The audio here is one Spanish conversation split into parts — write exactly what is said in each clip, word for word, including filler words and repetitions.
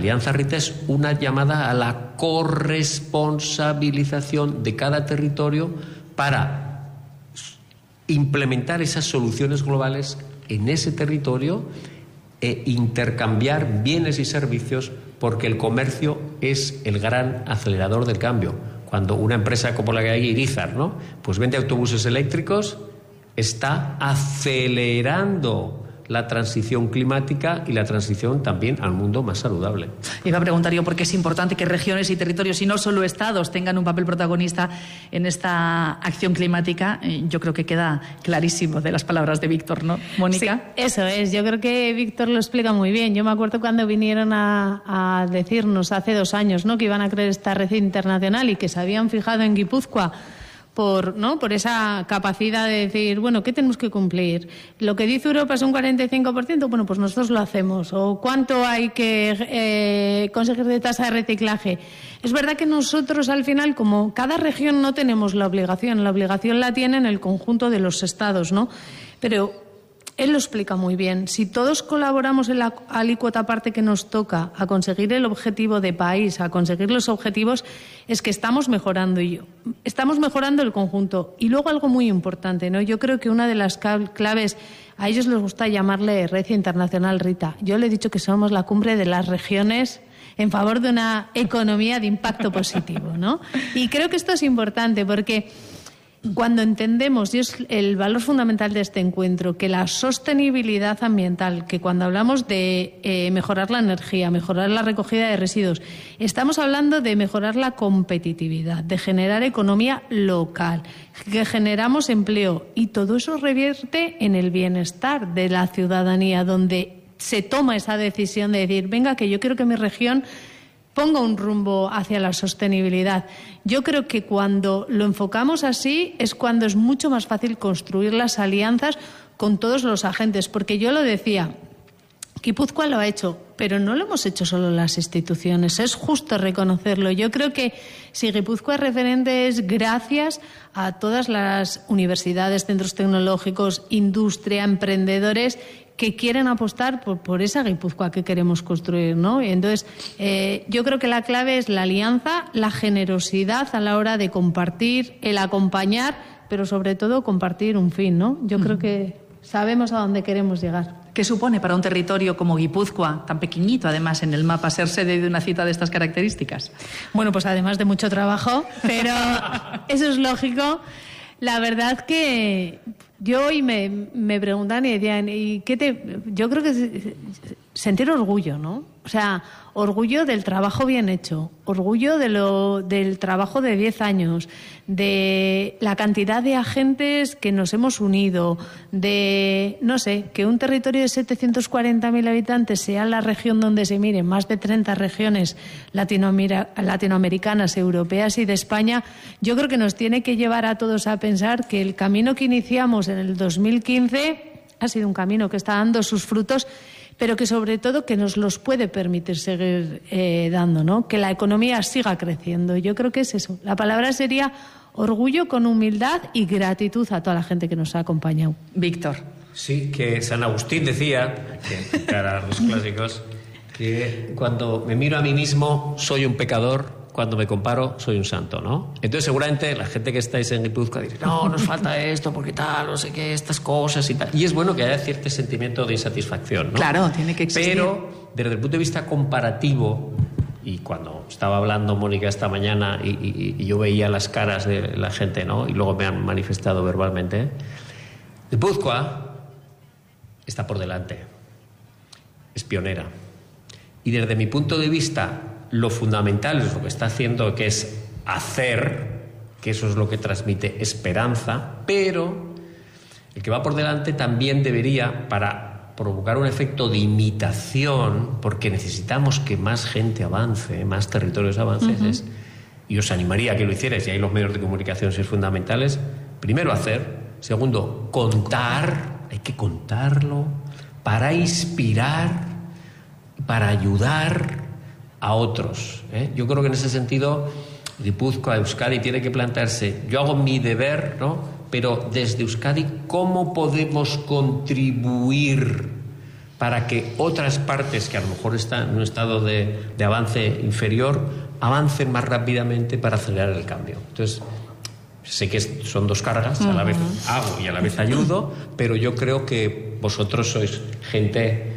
Alianza Rita es una llamada a la corresponsabilización de cada territorio para implementar esas soluciones globales en ese territorio e intercambiar bienes y servicios, porque el comercio es el gran acelerador del cambio. Cuando una empresa como la que hay, Irizar, ¿no?, pues vende autobuses eléctricos, está acelerando la transición climática y la transición también al mundo más saludable. Iba a preguntar yo por qué es importante que regiones y territorios, y no solo estados, tengan un papel protagonista en esta acción climática. Yo creo que queda clarísimo de las palabras de Víctor, ¿no, Mónica? Sí, eso es. Yo creo que Víctor lo explica muy bien. Yo me acuerdo cuando vinieron a, a decirnos hace dos años, ¿no?, que iban a crear esta red internacional y que se habían fijado en Guipúzcoa por, ¿no?, por esa capacidad de decir, bueno, ¿qué tenemos que cumplir? Lo que dice Europa es un cuarenta y cinco por ciento, bueno, pues nosotros lo hacemos. ¿O cuánto hay que eh, conseguir de tasa de reciclaje? Es verdad que nosotros, al final, como cada región no tenemos la obligación, la obligación la tienen el conjunto de los estados, ¿no? Pero él lo explica muy bien. Si todos colaboramos en la alícuota parte que nos toca a conseguir el objetivo de país, a conseguir los objetivos, es que estamos mejorando y estamos mejorando el conjunto. Y luego algo muy importante, ¿no? Yo creo que una de las claves, a ellos les gusta llamarle Red Internacional Rita. Yo le he dicho que somos la cumbre de las regiones en favor de una economía de impacto positivo, ¿no? Y creo que esto es importante porque cuando entendemos, y es el valor fundamental de este encuentro, que la sostenibilidad ambiental, que cuando hablamos de eh, mejorar la energía, mejorar la recogida de residuos, estamos hablando de mejorar la competitividad, de generar economía local, que generamos empleo, y todo eso revierte en el bienestar de la ciudadanía, donde se toma esa decisión de decir, venga, que yo quiero que mi región ponga un rumbo hacia la sostenibilidad. Yo creo que cuando lo enfocamos así es cuando es mucho más fácil construir las alianzas con todos los agentes, porque yo lo decía, Guipúzcoa lo ha hecho, pero no lo hemos hecho solo las instituciones, es justo reconocerlo. Yo creo que si Guipúzcoa es referente es gracias a todas las universidades, centros tecnológicos, industria, emprendedores que quieren apostar por, por esa Guipúzcoa que queremos construir, ¿no? Y entonces, eh, yo creo que la clave es la alianza, la generosidad a la hora de compartir, el acompañar, pero sobre todo compartir un fin, ¿no? Yo creo que sabemos a dónde queremos llegar. ¿Qué supone para un territorio como Guipúzcoa, tan pequeñito además en el mapa, ser sede de una cita de estas características? Bueno, pues además de mucho trabajo, pero eso es lógico. La verdad que yo hoy me, me preguntan y decían, ¿y qué te...? Yo creo que sentir orgullo, ¿no? O sea, orgullo del trabajo bien hecho, orgullo de lo, del trabajo de diez años, de la cantidad de agentes que nos hemos unido, de, no sé, que un territorio de setecientos cuarenta mil habitantes sea la región donde se miren más de treinta regiones latinoamer- latinoamericanas, europeas y de España. Yo creo que nos tiene que llevar a todos a pensar que el camino que iniciamos en el dos mil quince ha sido un camino que está dando sus frutos, pero que sobre todo que nos los puede permitir seguir eh, dando, ¿no? Que la economía siga creciendo. Yo creo que es eso. La palabra sería orgullo con humildad y gratitud a toda la gente que nos ha acompañado. Víctor. Sí, que San Agustín decía, que cara a los clásicos, que cuando me miro a mí mismo soy un pecador, cuando me comparo soy un santo, ¿no? Entonces seguramente la gente que estáis en Guipúzcoa dice, no, nos falta esto, porque tal, no sé qué, estas cosas y tal. Y es bueno que haya cierto sentimiento de insatisfacción, ¿no? Claro, tiene que existir. Pero desde el punto de vista comparativo, y cuando estaba hablando Mónica esta mañana y, y, y yo veía las caras de la gente, ¿no? Y luego me han manifestado verbalmente, Guipúzcoa está por delante, es pionera. Y desde mi punto de vista, lo fundamental es lo que está haciendo, que es hacer, que eso es lo que transmite esperanza, pero el que va por delante también debería, para provocar un efecto de imitación, porque necesitamos que más gente avance, más territorios avancen, uh-huh. es, y os animaría a que lo hicierais, y ahí los medios de comunicación son fundamentales, primero hacer, segundo, contar, hay que contarlo, para inspirar, para ayudar a otros, ¿eh? Yo creo que en ese sentido Guipúzcoa, Euskadi tiene que plantearse, yo hago mi deber, ¿no? Pero desde Euskadi, ¿cómo podemos contribuir para que otras partes que a lo mejor están en un estado de, de avance inferior avancen más rápidamente para acelerar el cambio. Entonces, sé que son dos cargas, a la vez hago y a la vez ayudo, pero yo creo que vosotros sois gente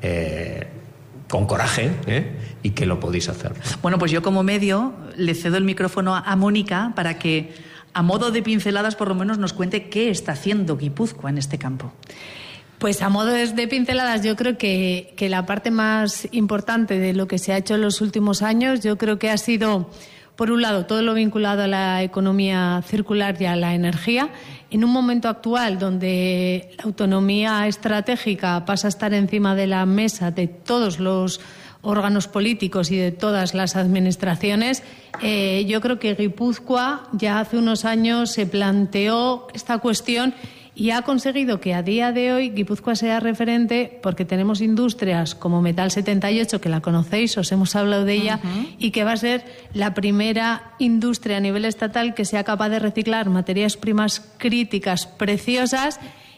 eh, con coraje, ¿eh? Y que lo podéis hacer. Bueno, pues yo como medio le cedo el micrófono a, a Mónica para que, a modo de pinceladas, por lo menos nos cuente qué está haciendo Guipúzcoa en este campo. Pues a modo de pinceladas, yo creo que, que la parte más importante de lo que se ha hecho en los últimos años, yo creo que ha sido, por un lado, todo lo vinculado a la economía circular y a la energía. En un momento actual donde la autonomía estratégica pasa a estar encima de la mesa de todos los órganos políticos y de todas las administraciones, eh, yo creo que Guipúzcoa ya hace unos años se planteó esta cuestión y ha conseguido que a día de hoy Guipúzcoa sea referente, porque tenemos industrias como Metal setenta y ocho, que la conocéis, os hemos hablado de ella, uh-huh. y que va a ser la primera industria a nivel estatal que sea capaz de reciclar materias primas críticas preciosas,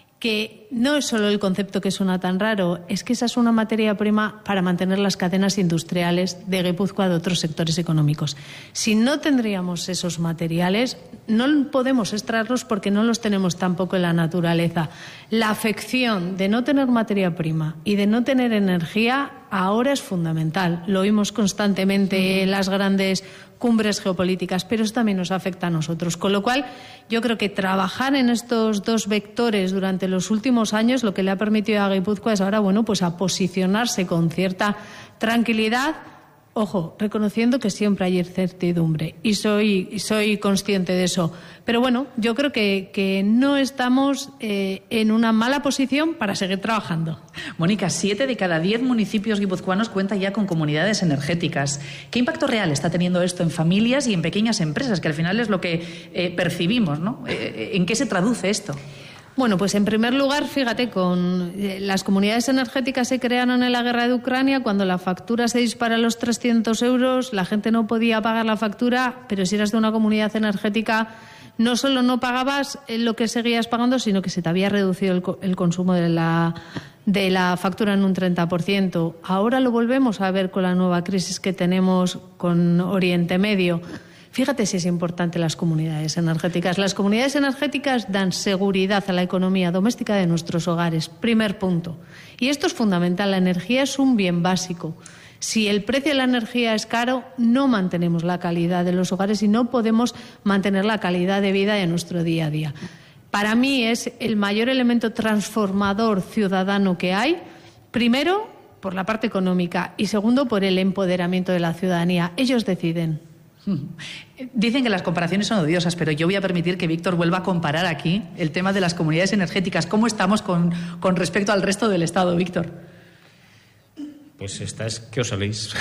que no es solo el concepto que suena tan raro, es que esa es una materia prima para mantener las cadenas industriales de Guipúzcoa, de otros sectores económicos. Si no tendríamos esos materiales, no podemos extraerlos porque no los tenemos tampoco en la naturaleza. La afección de no tener materia prima y de no tener energía ahora es fundamental. Lo oímos constantemente en las grandes cumbres geopolíticas, pero eso también nos afecta a nosotros. Con lo cual, yo creo que trabajar en estos dos vectores durante los últimos años lo que le ha permitido a Guipúzcoa es ahora, bueno, pues a posicionarse con cierta tranquilidad. Ojo, reconociendo que siempre hay incertidumbre y soy, soy consciente de eso. Pero bueno, yo creo que, que no estamos eh, en una mala posición para seguir trabajando. Mónica, siete de cada diez municipios guipuzcoanos cuentan ya con comunidades energéticas. ¿Qué impacto real está teniendo esto en familias y en pequeñas empresas? Que al final es lo que eh, percibimos, ¿no? Eh, ¿En qué se traduce esto? Bueno, pues en primer lugar, fíjate, con eh, las comunidades energéticas se crearon en la guerra de Ucrania, cuando la factura se dispara a los trescientos euros, la gente no podía pagar la factura, pero si eras de una comunidad energética, no solo no pagabas lo que seguías pagando, sino que se te había reducido el, el consumo de la, de la factura en un treinta por ciento. Ahora lo volvemos a ver con la nueva crisis que tenemos con Oriente Medio. Fíjate si es importante las comunidades energéticas. Las comunidades energéticas dan seguridad a la economía doméstica de nuestros hogares. Primer punto. Y esto es fundamental. La energía es un bien básico. Si el precio de la energía es caro, no mantenemos la calidad de los hogares y no podemos mantener la calidad de vida de nuestro día a día. Para mí es el mayor elemento transformador ciudadano que hay. Primero, por la parte económica y segundo, por el empoderamiento de la ciudadanía. Ellos deciden. Dicen que las comparaciones son odiosas, pero yo voy a permitir que Víctor vuelva a comparar aquí el tema de las comunidades energéticas. ¿Cómo estamos con, con respecto al resto del Estado, Víctor? Pues esta es que os soléis,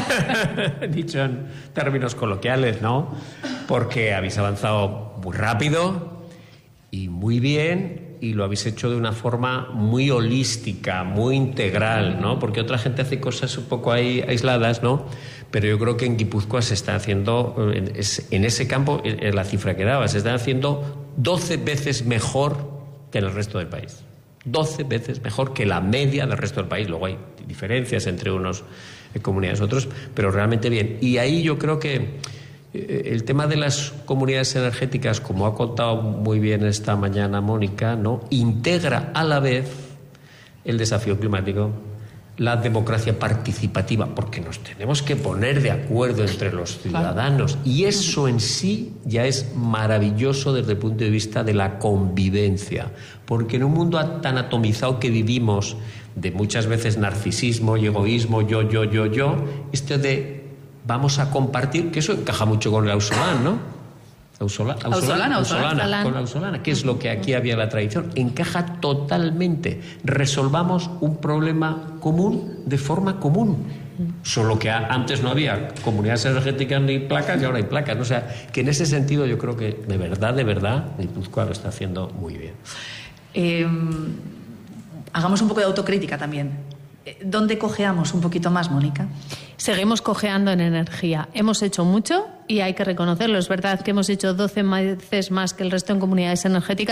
dicho en términos coloquiales, ¿no? Porque habéis avanzado muy rápido y muy bien, y lo habéis hecho de una forma muy holística, muy integral, ¿no? Porque otra gente hace cosas un poco ahí aisladas, ¿no? Pero yo creo que en Guipúzcoa se está haciendo, en ese campo, en la cifra que daba, se están haciendo doce veces mejor que en el resto del país. doce veces mejor que la media del resto del país. Luego hay diferencias entre unos comunidades y otros, pero realmente bien. Y ahí yo creo que el tema de las comunidades energéticas, como ha contado muy bien esta mañana Mónica, ¿no?, integra a la vez el desafío climático, la democracia participativa, porque nos tenemos que poner de acuerdo entre los ciudadanos, y eso en sí ya es maravilloso desde el punto de vista de la convivencia, porque en un mundo tan atomizado que vivimos, de muchas veces narcisismo y egoísmo, yo, yo, yo, yo, esto de vamos a compartir, que eso encaja mucho con el Ausolán, ¿no? Ausola, ausolana, ausolana, ausolana, ausolana, con ausolana, que es lo que aquí había la tradición. Encaja totalmente. Resolvamos un problema común de forma común. Solo que antes no había comunidades energéticas ni placas y ahora hay placas. O sea, que en ese sentido yo creo que de verdad, de verdad, Guipúzcoa lo está haciendo muy bien. Eh, hagamos un poco de autocrítica también. ¿Dónde cojeamos un poquito más, Mónica? Seguimos cojeando en energía. Hemos hecho mucho y hay que reconocerlo. Es verdad que hemos hecho doce veces más que el resto en comunidades energéticas,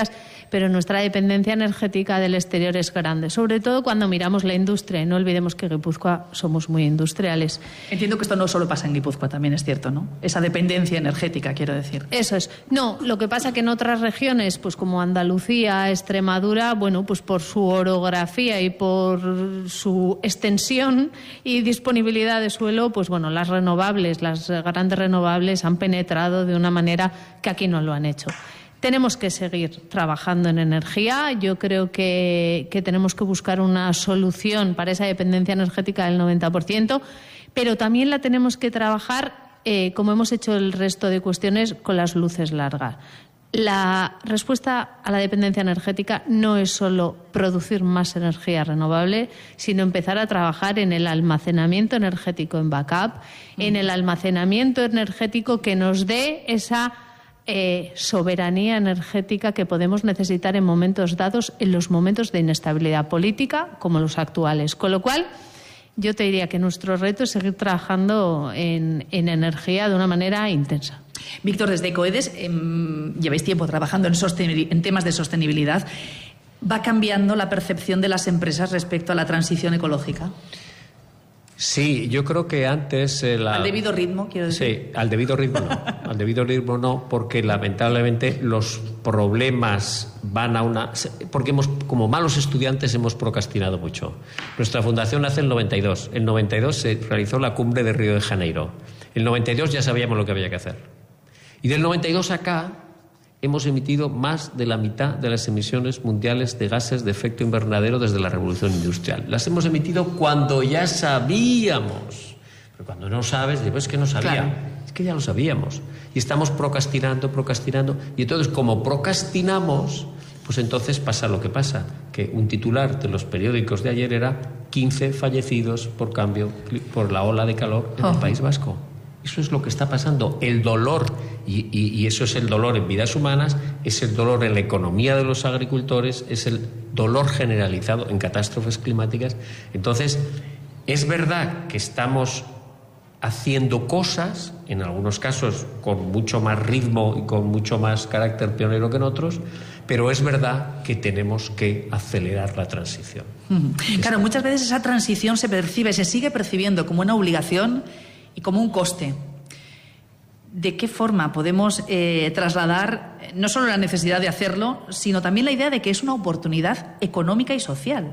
pero nuestra dependencia energética del exterior es grande, sobre todo cuando miramos la industria. Y no olvidemos que en Guipúzcoa somos muy industriales. Entiendo que esto no solo pasa en Guipúzcoa, también es cierto, ¿no? Esa dependencia energética, quiero decir. Eso es. No, lo que pasa que en otras regiones, pues como Andalucía, Extremadura, bueno, pues por su orografía y por su extensión y disponibilidad de suelo, pues bueno, las renovables, las grandes renovables han penetrado de una manera que aquí no lo han hecho. Tenemos que seguir trabajando en energía. Yo creo que, que tenemos que buscar una solución para esa dependencia energética del noventa por ciento, pero también la tenemos que trabajar, eh, como hemos hecho el resto de cuestiones, con las luces largas. La respuesta a la dependencia energética no es solo producir más energía renovable, sino empezar a trabajar en el almacenamiento energético en backup, en el almacenamiento energético que nos dé esa eh, soberanía energética que podemos necesitar en momentos dados, en los momentos de inestabilidad política como los actuales. Con lo cual, yo te diría que nuestro reto es seguir trabajando en, en energía de una manera intensa. Víctor, desde Ecoedes eh, lleváis tiempo trabajando en, en temas de sostenibilidad. ¿Va cambiando la percepción de las empresas respecto a la transición ecológica? Sí, yo creo que antes... Eh, la... ¿Al debido ritmo, quiero decir? Sí, al debido ritmo no. Al debido ritmo no, porque lamentablemente los problemas van a una... Porque hemos, como malos estudiantes hemos procrastinado mucho. Nuestra fundación nace en el noventa y dos. En el noventa y dos se realizó la cumbre de Río de Janeiro. En el noventa y dos ya sabíamos lo que había que hacer. Y del noventa y dos acá hemos emitido más de la mitad de las emisiones mundiales de gases de efecto invernadero desde la revolución industrial. Las hemos emitido cuando ya sabíamos. Pero cuando no sabes, digo, es que no sabía. Claro. Es que ya lo sabíamos. Y estamos procrastinando, procrastinando. Y entonces, como procrastinamos, pues entonces pasa lo que pasa. Que un titular de los periódicos de ayer era quince fallecidos por cambio, por la ola de calor en oh. el País Vasco. Eso es lo que está pasando. El dolor, y, y, y eso es el dolor en vidas humanas, es el dolor en la economía de los agricultores, es el dolor generalizado en catástrofes climáticas. Entonces, es verdad que estamos haciendo cosas, en algunos casos con mucho más ritmo y con mucho más carácter pionero que en otros, pero es verdad que tenemos que acelerar la transición. Mm. Claro, muchas veces esa transición se percibe, se sigue percibiendo como una obligación y como un coste. ¿De qué forma podemos eh, trasladar no solo la necesidad de hacerlo, sino también la idea de que es una oportunidad económica y social?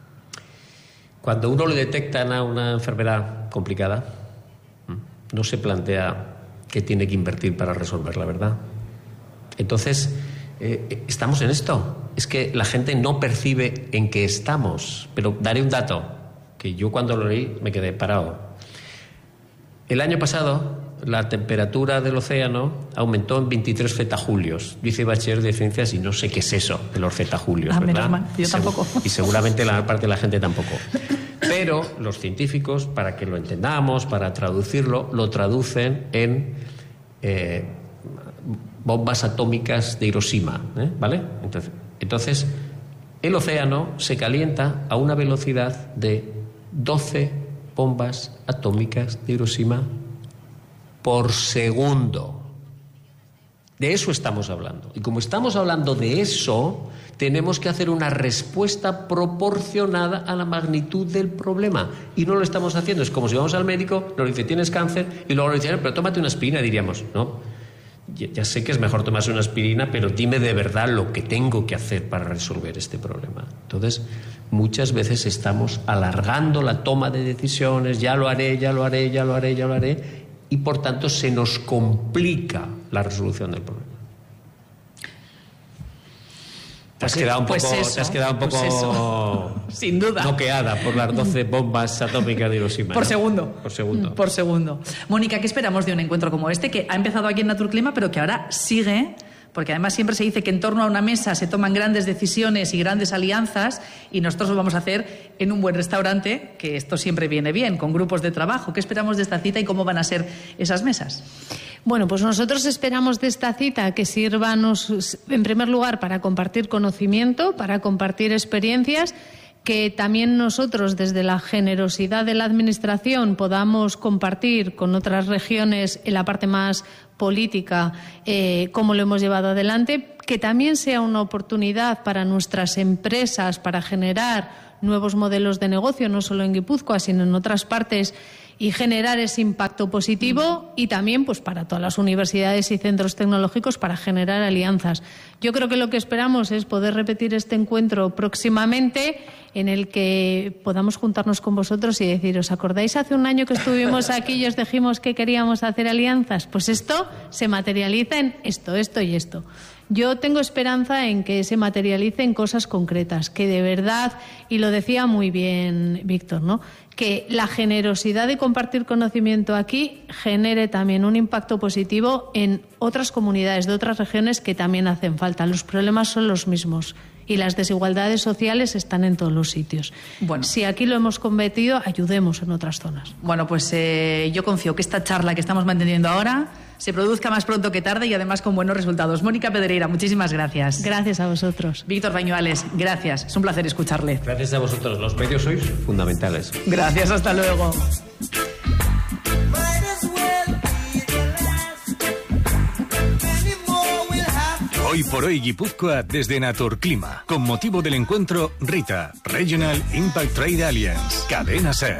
Cuando uno le detectan a una enfermedad complicada, no se plantea que tiene que invertir para resolverla, ¿verdad? Entonces, eh, estamos en esto. Es que la gente no percibe en qué estamos. Pero daré un dato, que yo cuando lo leí me quedé parado. El año pasado, la temperatura del océano aumentó en veintitrés fetajulios. Yo hice bachiller de ciencias y no sé qué es eso de los fetajulios, ah, ¿verdad? Menos mal. Yo tampoco. Y seguramente la parte de la gente tampoco. Pero los científicos, para que lo entendamos, para traducirlo, lo traducen en eh, bombas atómicas de Hiroshima, ¿eh? ¿Vale? Entonces, entonces, el océano se calienta a una velocidad de doce bombas atómicas de Hiroshima por segundo. De eso estamos hablando. Y como estamos hablando de eso, tenemos que hacer una respuesta proporcionada a la magnitud del problema. Y no lo estamos haciendo. Es como si vamos al médico, nos dice, tienes cáncer, y luego nos dice, pero tómate una aspirina, diríamos, ¿no? Ya, ya sé que es mejor tomarse una aspirina, pero dime de verdad lo que tengo que hacer para resolver este problema. Entonces, muchas veces estamos alargando la toma de decisiones, ya lo haré, ya lo haré, ya lo haré, ya lo haré, y por tanto se nos complica la resolución del problema. Te has quedado un poco, pues eso, te has quedado un poco pues sin duda noqueada por las doce bombas atómicas de Hiroshima. Por ¿no? segundo. Por segundo. Por segundo. Mónica, ¿qué esperamos de un encuentro como este que ha empezado aquí en Naturclima, pero que ahora sigue? Porque además siempre se dice que en torno a una mesa se toman grandes decisiones y grandes alianzas, y nosotros lo vamos a hacer en un buen restaurante, que esto siempre viene bien, con grupos de trabajo. ¿Qué esperamos de esta cita y cómo van a ser esas mesas? Bueno, pues nosotros esperamos de esta cita que sirva, nos, en primer lugar, para compartir conocimiento, para compartir experiencias, que también nosotros, desde la generosidad de la Administración, podamos compartir con otras regiones en la parte más política eh, cómo lo hemos llevado adelante, que también sea una oportunidad para nuestras empresas para generar nuevos modelos de negocio, no solo en Guipúzcoa, sino en otras partes, y generar ese impacto positivo, y también pues para todas las universidades y centros tecnológicos para generar alianzas. Yo creo que lo que esperamos es poder repetir este encuentro próximamente, en el que podamos juntarnos con vosotros y decir, ¿os acordáis hace un año que estuvimos aquí y os dijimos que queríamos hacer alianzas? Pues esto se materializa en esto, esto y esto. Yo tengo esperanza en que se materialice en cosas concretas, que de verdad, y lo decía muy bien Víctor, ¿no?, que la generosidad de compartir conocimiento aquí genere también un impacto positivo en otras comunidades de otras regiones que también hacen falta. Los problemas son los mismos y las desigualdades sociales están en todos los sitios. Bueno, si aquí lo hemos combatido, ayudemos en otras zonas. Bueno, pues eh, yo confío que esta charla que estamos manteniendo ahora se produzca más pronto que tarde y además con buenos resultados. Mónica Pedreira, muchísimas gracias. Gracias a vosotros. Víctor Bañuales, gracias. Es un placer escucharle. Gracias a vosotros. Los medios sois fundamentales. Gracias, hasta luego. Hoy por hoy Guipúzcoa desde Naturclima, con motivo del encuentro RITA, Regional Impact Trade Alliance, Cadena SER.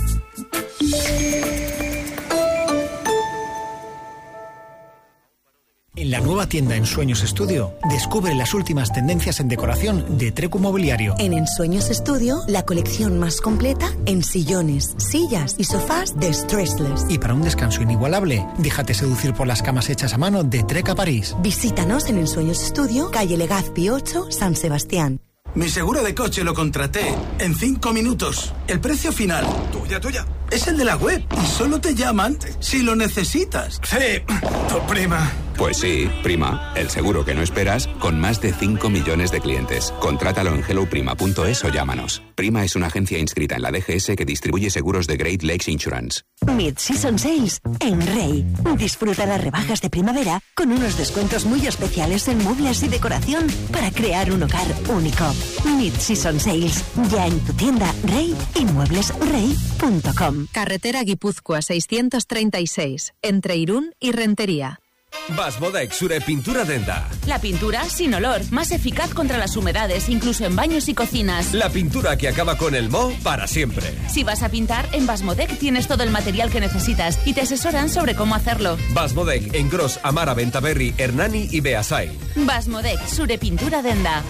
En la nueva tienda Ensueños Studio, descubre las últimas tendencias en decoración de Trecu Mobiliario. En Ensueños Studio, la colección más completa en sillones, sillas y sofás de Stressless. Y para un descanso inigualable, déjate seducir por las camas hechas a mano de Treca París. Visítanos en Ensueños Studio, calle Legazpi ocho, San Sebastián. Mi seguro de coche lo contraté en cinco minutos. El precio final, tuya, tuya, es el de la web. Y solo te llaman si lo necesitas. Sí, tu prima. Pues sí, Prima, el seguro que no esperas, con más de cinco millones de clientes. Contrátalo en hello prima punto es o llámanos. Prima es una agencia inscrita en la D G S que distribuye seguros de Great Lakes Insurance. Mid-Season Sales en Rey. Disfruta las rebajas de primavera con unos descuentos muy especiales en muebles y decoración para crear un hogar único. Mid-Season Sales, ya en tu tienda Rey y muebles rey punto com. Carretera Guipúzcoa seiscientos treinta y seis, entre Irún y Rentería. Basmodec Sure Pintura Denda. La pintura sin olor, más eficaz contra las humedades, incluso en baños y cocinas. La pintura que acaba con el moho para siempre. Si vas a pintar, en Basmodec tienes todo el material que necesitas y te asesoran sobre cómo hacerlo. Basmodec en Gros, Amara, Ventaverri, Hernani y Beasain. Basmodec Sure Pintura Denda.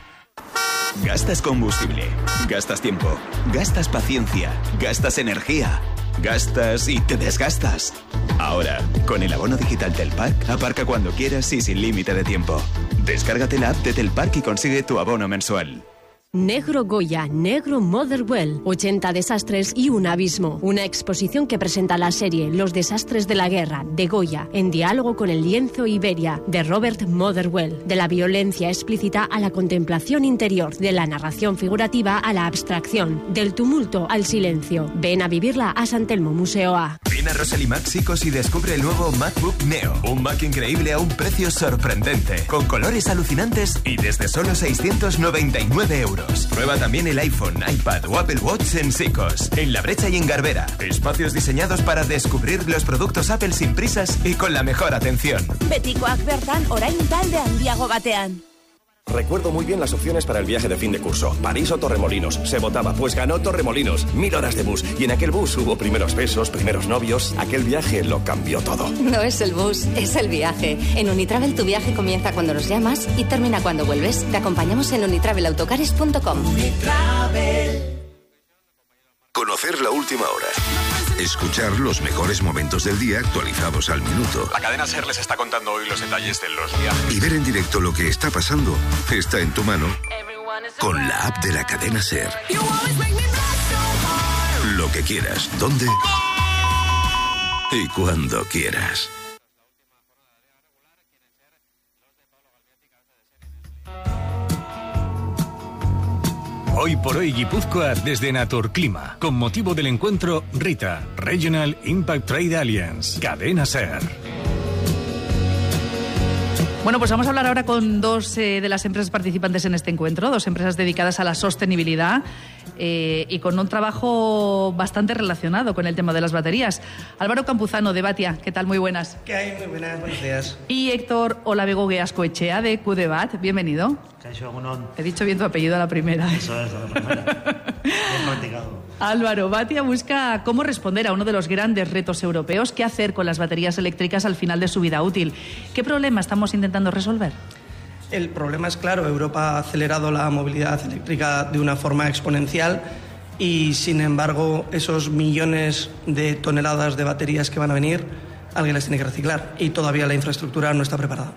Gastas combustible, gastas tiempo, gastas paciencia, gastas energía, gastas y te desgastas. Ahora, con el abono digital Telpark, aparca cuando quieras y sin límite de tiempo. Descárgate la app de Telpark y consigue tu abono mensual. Negro Goya, Negro Motherwell, ochenta desastres y un abismo. Una exposición que presenta la serie Los desastres de la guerra, de Goya, en diálogo con el lienzo Iberia, de Robert Motherwell. De la violencia explícita a la contemplación interior, de la narración figurativa a la abstracción, del tumulto al silencio. Ven a vivirla a San Telmo Museo A. Ven a Rosely Maxicos y descubre el nuevo MacBook Neo. Un Mac increíble a un precio sorprendente, con colores alucinantes y desde solo seiscientos noventa y nueve euros. Prueba también el iPhone, iPad o Apple Watch en Sicos, en La Brecha y en Garbera. Espacios diseñados para descubrir los productos Apple sin prisas y con la mejor atención. Betikoak bertan orain talde handiago batean. Recuerdo muy bien las opciones para el viaje de fin de curso. París o Torremolinos. Se votaba, pues ganó Torremolinos. Mil horas de bus. Y en aquel bus hubo primeros besos, primeros novios. Aquel viaje lo cambió todo. No es el bus, es el viaje. En Unitravel tu viaje comienza cuando nos llamas y termina cuando vuelves. Te acompañamos en unitravel autocares punto com. Unitravel. Conocer la última hora. Escuchar los mejores momentos del día actualizados al minuto. La cadena SER les está contando hoy los detalles de los viajes. Y ver en directo lo que está pasando está en tu mano con la app de la cadena SER. Lo que quieras, dónde y cuando quieras. Hoy por hoy Guipúzcoa desde Naturclima, con motivo del encuentro RITA, Regional Impact Trade Alliance, Cadena SER. Bueno, pues vamos a hablar ahora con dos eh, de las empresas participantes en este encuentro, dos empresas dedicadas a la sostenibilidad eh, y con un trabajo bastante relacionado con el tema de las baterías. Álvaro Campuzano, de Batia, ¿qué tal? Muy buenas. ¿Qué hay? Muy buenas, buenos días. Y Héctor Olavego Ascoechea, de Cudebat, bienvenido. He dicho bien tu apellido a la primera. Eso es, a la primera. Bien practicado. Álvaro, Batia busca cómo responder a uno de los grandes retos europeos, qué hacer con las baterías eléctricas al final de su vida útil. ¿Qué problema estamos intentando resolver? El problema es claro, Europa ha acelerado la movilidad eléctrica de una forma exponencial y, sin embargo, esos millones de toneladas de baterías que van a venir, alguien las tiene que reciclar y todavía la infraestructura no está preparada.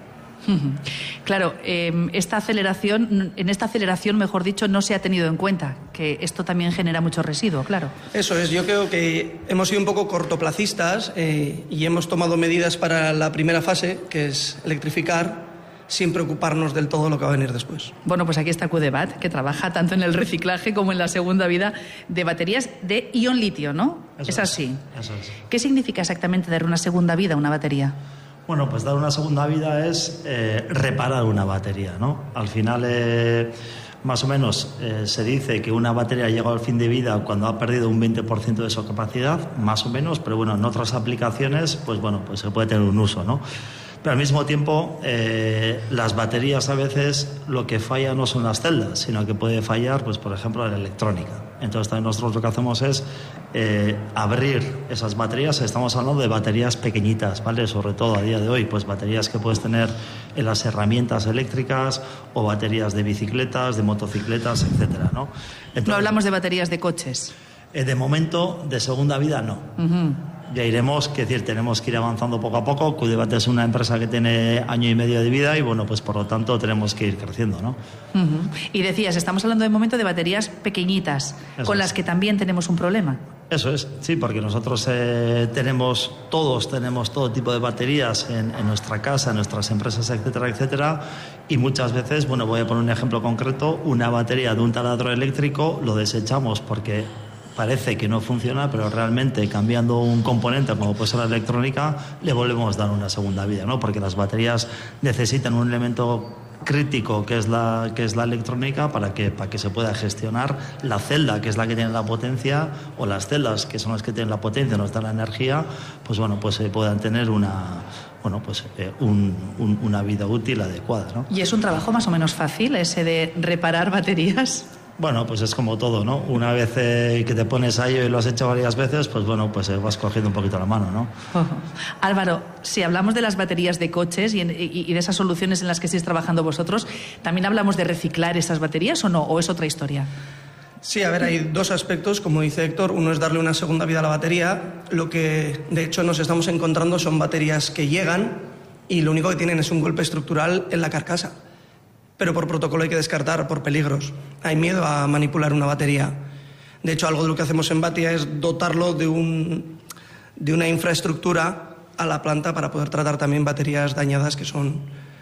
Claro, eh, esta aceleración, en esta aceleración, mejor dicho, no se ha tenido en cuenta, que esto también genera mucho residuo, claro. Eso es, yo creo que hemos sido un poco cortoplacistas eh, y hemos tomado medidas para la primera fase, que es electrificar, sin preocuparnos del todo lo que va a venir después. Bueno, pues aquí está Cudebat, que trabaja tanto en el reciclaje como en la segunda vida de baterías de ion litio, ¿no? Eso es así. Es, eso es. ¿Qué significa exactamente dar una segunda vida a una batería? Bueno, pues dar una segunda vida es eh, reparar una batería, ¿no? Al final, eh, más o menos, eh, se dice que una batería llega al fin de vida cuando ha perdido un veinte por ciento de su capacidad, más o menos, pero bueno, en otras aplicaciones, pues bueno, pues se puede tener un uso, ¿no? Pero al mismo tiempo, eh, las baterías a veces lo que falla no son las celdas, sino que puede fallar, pues por ejemplo, la electrónica. Entonces también nosotros lo que hacemos es eh, abrir esas baterías. Estamos hablando de baterías pequeñitas, ¿vale? Sobre todo a día de hoy, pues baterías que puedes tener en las herramientas eléctricas o baterías de bicicletas, de motocicletas, etcétera, ¿no? Entonces, no hablamos de baterías de coches. Eh, de momento, de segunda vida, no. Uh-huh. Ya iremos, que decir, tenemos que ir avanzando poco a poco. Cudebat es una empresa que tiene año y medio de vida y, bueno, pues por lo tanto tenemos que ir creciendo, ¿no? Uh-huh. Y decías, estamos hablando de momento de baterías pequeñitas, Eso con es. las que también tenemos un problema. Eso es, sí, porque nosotros eh, tenemos, todos tenemos todo tipo de baterías en, en nuestra casa, en nuestras empresas, etcétera, etcétera, y muchas veces, bueno, voy a poner un ejemplo concreto, una batería de un taladro eléctrico lo desechamos porque parece que no funciona, pero realmente cambiando un componente como puede ser la electrónica le volvemos a dar una segunda vida, ¿no? Porque las baterías necesitan un elemento crítico que es la que es la electrónica para que para que se pueda gestionar la celda, que es la que tiene la potencia, o las celdas, que son las que tienen la potencia, nos dan la energía, pues bueno, pues se puedan tener una bueno, pues eh, un, un, una vida útil adecuada, ¿no? ¿Y es un trabajo más o menos fácil ese de reparar baterías? Bueno, pues es como todo, ¿no? Una vez eh, que te pones a ello y lo has hecho varias veces, pues bueno, pues eh, vas cogiendo un poquito la mano, ¿no? Oh. Álvaro, si hablamos de las baterías de coches y, en, y, y de esas soluciones en las que estáis trabajando vosotros, ¿también hablamos de reciclar esas baterías o no? ¿O es otra historia? Sí, a ver, hay dos aspectos, como dice Héctor. Uno es darle una segunda vida a la batería. Lo que, de hecho, nos estamos encontrando son baterías que llegan y lo único que tienen es un golpe estructural en la carcasa. Pero por protocolo hay que descartar por peligros. Hay miedo a manipular una batería. De hecho, algo de lo que hacemos en Batia es dotarlo de, un, de una infraestructura a la planta para poder tratar también baterías dañadas que son,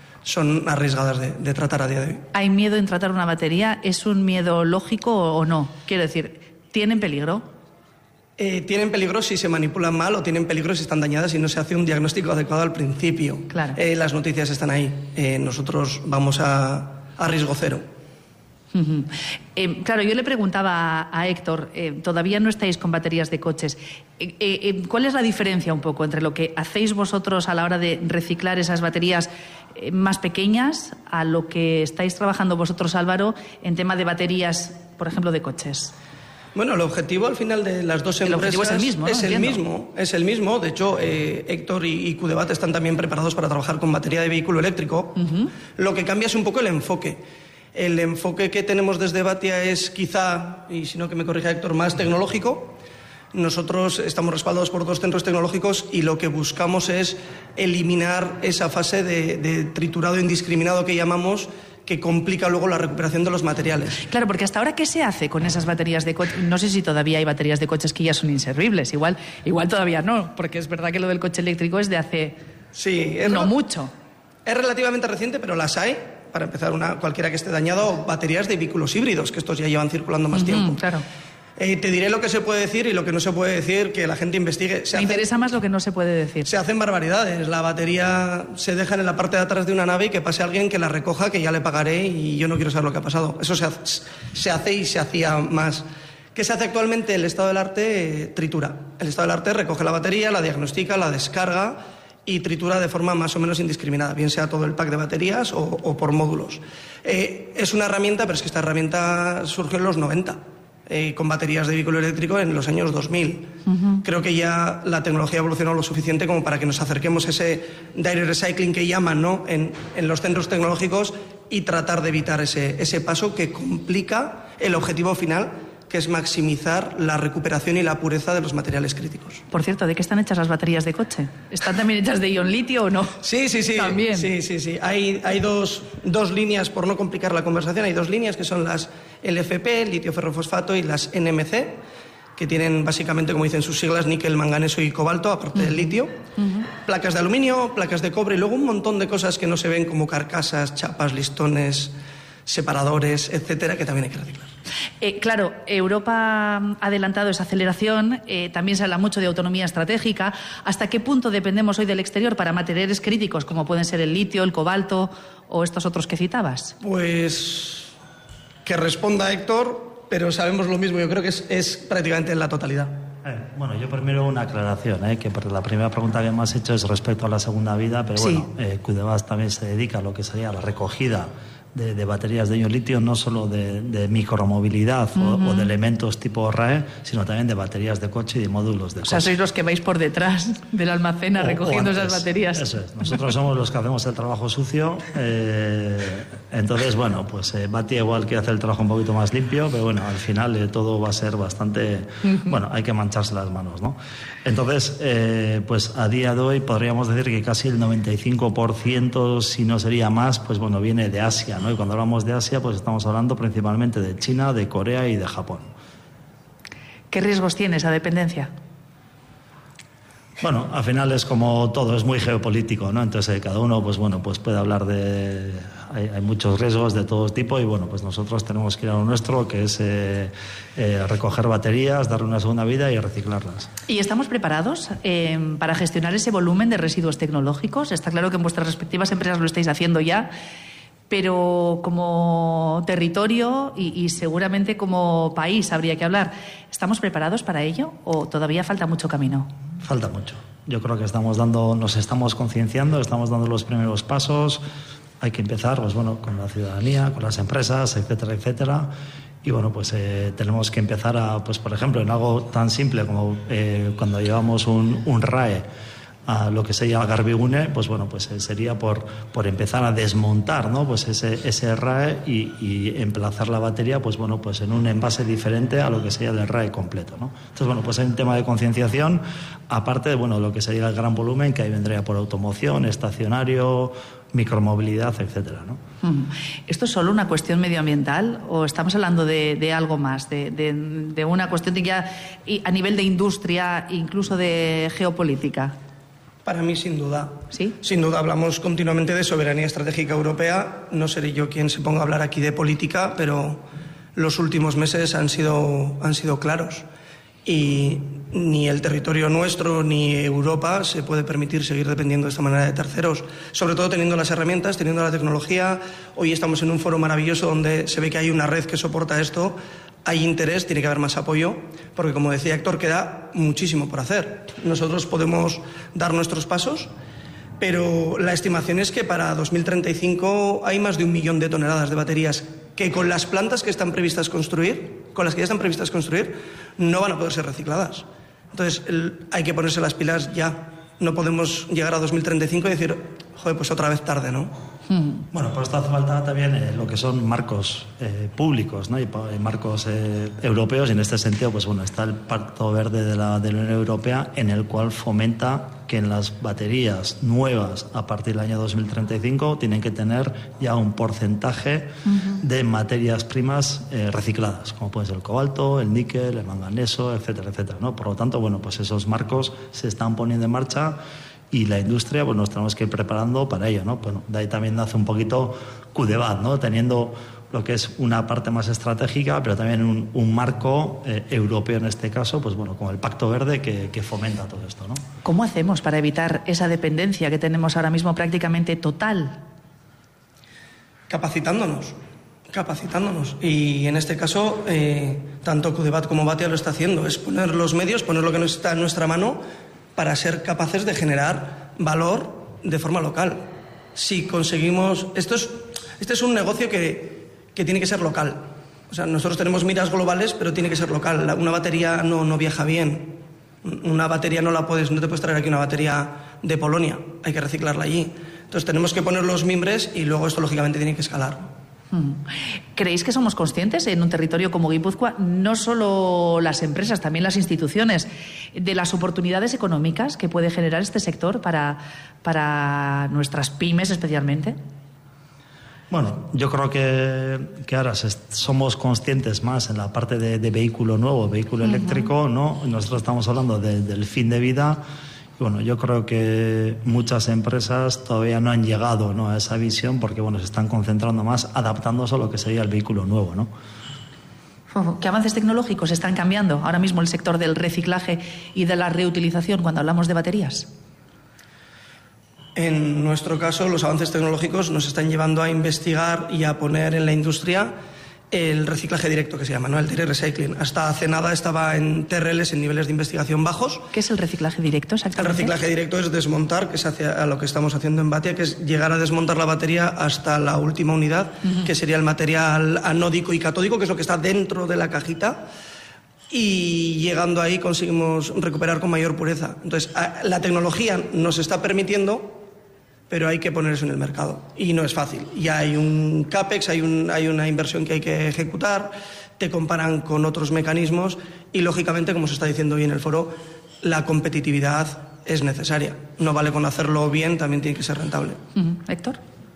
son arriesgadas de, de tratar a día de hoy. ¿Hay miedo en tratar una batería? ¿Es un miedo lógico o no? Quiero decir, ¿tienen peligro? Eh, tienen peligro si se manipulan mal o tienen peligro si están dañadas y no se hace un diagnóstico adecuado al principio. Claro. Eh, las noticias están ahí. Eh, nosotros vamos a, a riesgo cero. Uh-huh. Eh, claro, yo le preguntaba a, a Héctor, eh, todavía no estáis con baterías de coches. Eh, eh, ¿Cuál es la diferencia un poco entre lo que hacéis vosotros a la hora de reciclar esas baterías eh, más pequeñas a lo que estáis trabajando vosotros, Álvaro, en tema de baterías, por ejemplo, de coches? Bueno, el objetivo al final de las dos empresas... El objetivo es el mismo, ¿no? Es el mismo, es el mismo. De hecho, eh, Héctor y, y Cudebat están también preparados para trabajar con batería de vehículo eléctrico. Uh-huh. Lo que cambia es un poco el enfoque. El enfoque que tenemos desde Batia es quizá, y si no que me corrija Héctor, más tecnológico. Nosotros estamos respaldados por dos centros tecnológicos y lo que buscamos es eliminar esa fase de, de triturado indiscriminado que llamamos, que complica luego la recuperación de los materiales. Claro, porque hasta ahora, ¿qué se hace con esas baterías de coches? No sé si todavía hay baterías de coches que ya son inservibles. Igual, igual todavía no, porque es verdad que lo del coche eléctrico es de hace sí, es no re- mucho. Es relativamente reciente, pero las hay. Para empezar, una, cualquiera que esté dañado, baterías de vehículos híbridos, que estos ya llevan circulando más Uh-huh, tiempo. Claro. Eh, te diré lo que se puede decir y lo que no se puede decir, que la gente investigue. Se Me hace, interesa más lo que no se puede decir. Se hacen barbaridades. La batería se deja en la parte de atrás de una nave y que pase alguien que la recoja, que ya le pagaré y yo no quiero saber lo que ha pasado. Eso se hace, se hace y se hacía más. ¿Qué se hace actualmente? El estado del arte eh, tritura. El estado del arte recoge la batería, la diagnostica, la descarga y tritura de forma más o menos indiscriminada, bien sea todo el pack de baterías o, o por módulos. Eh, es una herramienta, pero es que esta herramienta surgió en los noventa. Eh, con baterías de vehículo eléctrico en los años dos mil. Uh-huh. Creo que ya la tecnología ha evolucionado lo suficiente como para que nos acerquemos a ese direct recycling que llaman, ¿no?, en, en los centros tecnológicos y tratar de evitar ese, ese paso que complica el objetivo final, que es maximizar la recuperación y la pureza de los materiales críticos. Por cierto, ¿de qué están hechas las baterías de coche? ¿Están también hechas de ion litio o no? Sí, sí, sí. También. Sí, sí, sí. Hay, hay dos, dos líneas, por no complicar la conversación, hay dos líneas que son las L F P, litio ferrofosfato, y las N M C, que tienen básicamente, como dicen sus siglas, níquel, manganeso y cobalto, aparte uh-huh. del litio. Uh-huh. Placas de aluminio, placas de cobre y luego un montón de cosas que no se ven, como carcasas, chapas, listones, separadores, etcétera, que también hay que reciclar. Eh, claro, Europa ha adelantado esa aceleración, eh, también se habla mucho de autonomía estratégica. ¿Hasta qué punto dependemos hoy del exterior para materiales críticos como pueden ser el litio, el cobalto o estos otros que citabas? Pues que responda Héctor, pero sabemos lo mismo, yo creo que es, es prácticamente en la totalidad. Eh, bueno, yo primero una aclaración, eh, que la primera pregunta que me has hecho es respecto a la segunda vida, pero sí. bueno, eh, Cudebas también se dedica a lo que sería la recogida De, de baterías de ion litio, no solo de, de micromovilidad uh-huh. o, o de elementos tipo R A E, sino también de baterías de coche y de módulos de coche. O sea, sois los que vais por detrás del almacén o, recogiendo o antes, esas baterías. Eso es. Nosotros somos los que hacemos el trabajo sucio. Eh, entonces, bueno, pues eh, Bati igual quiere hacer el trabajo un poquito más limpio, pero bueno, al final eh, todo va a ser bastante... Uh-huh. Bueno, hay que mancharse las manos, ¿no? Entonces, eh, pues a día de hoy podríamos decir que casi el noventa y cinco por ciento, si no sería más, pues bueno, viene de Asia, ¿no? Y cuando hablamos de Asia, pues estamos hablando principalmente de China, de Corea y de Japón. ¿Qué riesgos tiene esa dependencia? Bueno, al final es como todo, es muy geopolítico, ¿no? Entonces eh, cada uno, pues bueno, pues puede hablar de... Hay, hay muchos riesgos de todo tipo y bueno, pues nosotros tenemos que ir a lo nuestro, que es eh, eh, recoger baterías, darle una segunda vida y reciclarlas. ¿Y estamos preparados eh, para gestionar ese volumen de residuos tecnológicos? Está claro que en vuestras respectivas empresas lo estáis haciendo ya, pero como territorio y, y seguramente como país habría que hablar. ¿Estamos preparados para ello o todavía falta mucho camino? Falta mucho. Yo creo que estamos dando, nos estamos concienciando, estamos dando los primeros pasos. Hay que empezar, pues bueno, con la ciudadanía, con las empresas, etcétera, etcétera. Y bueno, pues eh, tenemos que empezar a, pues por ejemplo, en algo tan simple como eh, cuando llevamos un, un R A E a lo que se llama Garbigune, pues bueno, pues eh, sería por, por empezar a desmontar, ¿no? Pues ese, ese R A E y, y emplazar la batería, pues bueno, pues en un envase diferente a lo que sería el R A E completo, ¿no? Entonces, bueno, pues hay un tema de concienciación, aparte de, bueno, lo que sería el gran volumen, que ahí vendría por automoción, estacionario, micromovilidad, etcétera, ¿no? ¿Esto es solo una cuestión medioambiental o estamos hablando de, de algo más, de, de, de una cuestión de ya a nivel de industria, incluso de geopolítica? Para mí, sin duda. ¿Sí? Sin duda, hablamos continuamente de soberanía estratégica europea. No seré yo quien se ponga a hablar aquí de política, pero los últimos meses han sido, han sido claros. Y ni el territorio nuestro ni Europa se puede permitir seguir dependiendo de esta manera de terceros, sobre todo teniendo las herramientas, teniendo la tecnología. Hoy estamos en un foro maravilloso donde se ve que hay una red que soporta esto. Hay interés, tiene que haber más apoyo, porque como decía Héctor, queda muchísimo por hacer. Nosotros podemos dar nuestros pasos, pero la estimación es que para dos mil treinta y cinco hay más de un millón de toneladas de baterías que con las plantas que están previstas construir, con las que ya están previstas construir, no van a poder ser recicladas. Entonces el, hay que ponerse las pilas ya. No podemos llegar a dos mil treinta y cinco y decir, joder, pues otra vez tarde, ¿no? Bueno, por esto hace falta también eh, lo que son marcos eh, públicos, ¿no? Y, y marcos eh, europeos, y en este sentido, pues bueno, está el Pacto Verde de la, de la Unión Europea, en el cual fomenta que en las baterías nuevas a partir del año dos mil treinta y cinco tienen que tener ya un porcentaje uh-huh. de materias primas eh, recicladas, como puede ser el cobalto, el níquel, el manganeso, etcétera, etcétera, ¿no? Por lo tanto, bueno, pues esos marcos se están poniendo en marcha. Y la industria, pues nos tenemos que ir preparando para ello, ¿no? Bueno, de ahí también nace un poquito Cudebas, ¿no? Teniendo lo que es una parte más estratégica, pero también un, un marco eh, europeo en este caso, pues bueno, como el Pacto Verde que, que fomenta todo esto, ¿no? ¿Cómo hacemos para evitar esa dependencia que tenemos ahora mismo prácticamente total? Capacitándonos, capacitándonos. Y en este caso, eh, tanto Cudebat como Batia lo está haciendo, es poner los medios, poner lo que nos está en nuestra mano para ser capaces de generar valor de forma local. Si conseguimos... Esto es, este es un negocio que, que tiene que ser local. O sea, nosotros tenemos miras globales, pero tiene que ser local. Una batería no, no viaja bien. Una batería no la puedes, no te puedes traer aquí una batería de Polonia. Hay que reciclarla allí. Entonces tenemos que poner los mimbres y luego esto lógicamente tiene que escalar. ¿Creéis que somos conscientes en un territorio como Guipúzcoa, no solo las empresas, también las instituciones, de las oportunidades económicas que puede generar este sector para, para nuestras pymes especialmente? Bueno, yo creo que, que ahora somos conscientes más en la parte de, de vehículo nuevo, vehículo uh-huh. eléctrico, ¿no? Nosotros estamos hablando de, del fin de vida. Bueno, yo creo que muchas empresas todavía no han llegado, ¿no?, a esa visión porque, bueno, se están concentrando más adaptándose a lo que sería el vehículo nuevo, ¿no? ¿Qué avances tecnológicos están cambiando ahora mismo el sector del reciclaje y de la reutilización cuando hablamos de baterías? En nuestro caso, los avances tecnológicos nos están llevando a investigar y a poner en la industria el reciclaje directo, que se llama, ¿no?, el direct recycling. Hasta hace nada estaba en T R Ls, en niveles de investigación bajos. ¿Qué es el reciclaje directo exactamente? El reciclaje directo es desmontar, que se hace a lo que estamos haciendo en Batia, que es llegar a desmontar la batería hasta la última unidad, uh-huh. que sería el material anódico y catódico, que es lo que está dentro de la cajita. Y llegando ahí conseguimos recuperar con mayor pureza. Entonces, la tecnología nos está permitiendo, pero hay que poner eso en el mercado. Y no es fácil. Ya hay un CAPEX, hay, un, hay una inversión que hay que ejecutar, te comparan con otros mecanismos y, lógicamente, como se está diciendo hoy en el foro, la competitividad es necesaria. No vale con hacerlo bien, también tiene que ser rentable. Uh-huh. Héctor.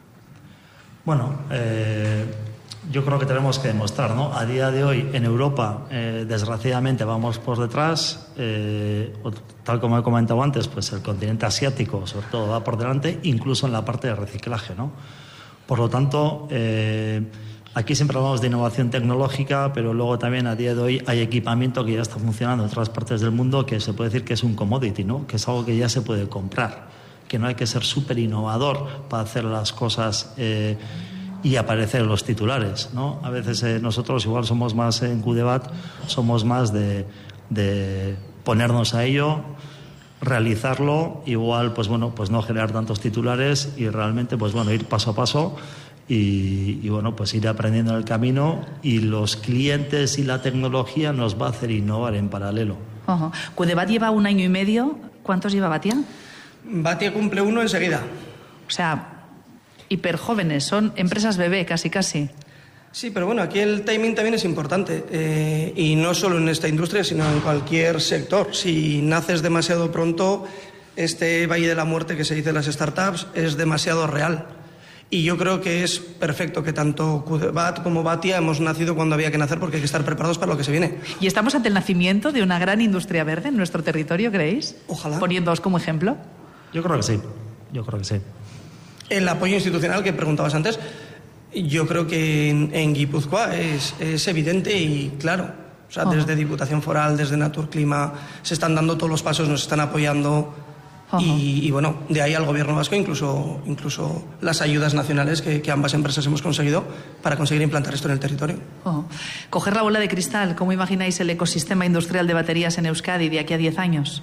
Bueno, eh, yo creo que tenemos que demostrar, ¿no? A día de hoy, en Europa, eh, desgraciadamente, vamos por detrás. Eh, tal como he comentado antes, pues el continente asiático, sobre todo, va por delante, incluso en la parte de reciclaje, ¿no? Por lo tanto, eh, aquí siempre hablamos de innovación tecnológica, pero luego también a día de hoy hay equipamiento que ya está funcionando en otras partes del mundo que se puede decir que es un commodity, ¿no? Que es algo que ya se puede comprar, que no hay que ser súper innovador para hacer las cosas eh, y aparecer en los titulares, ¿no? A veces eh, nosotros igual somos más en Cudebat, somos más de, de ponernos a ello, realizarlo, igual pues bueno, pues no generar tantos titulares y realmente pues bueno, ir paso a paso y, y bueno, pues ir aprendiendo en el camino, y los clientes y la tecnología nos va a hacer innovar en paralelo. Uh-huh. Cudebat lleva un año y medio. ¿Cuántos lleva Batia? Batia cumple uno enseguida. O sea, hiper jóvenes, son empresas bebé casi casi. Sí, pero bueno, aquí el timing también es importante, eh, y no solo en esta industria, sino en cualquier sector. Si naces demasiado pronto, este valle de la muerte que se dice en las startups es demasiado real. Y yo creo que es perfecto que tanto Cudebat como Batia hemos nacido cuando había que nacer, porque hay que estar preparados para lo que se viene. ¿Y estamos ante el nacimiento de una gran industria verde en nuestro territorio, creéis? Ojalá. Poniéndoos como ejemplo. Yo creo que sí, yo creo que sí. El apoyo institucional que preguntabas antes, yo creo que en, en Guipúzcoa es, es evidente y claro. O sea, desde uh-huh. Diputación Foral, desde Naturclima, se están dando todos los pasos, nos están apoyando. Uh-huh. Y, y bueno, de ahí al Gobierno vasco, incluso, incluso las ayudas nacionales que, que ambas empresas hemos conseguido para conseguir implantar esto en el territorio. Uh-huh. Coger la bola de cristal, ¿cómo imagináis el ecosistema industrial de baterías en Euskadi de aquí a diez años?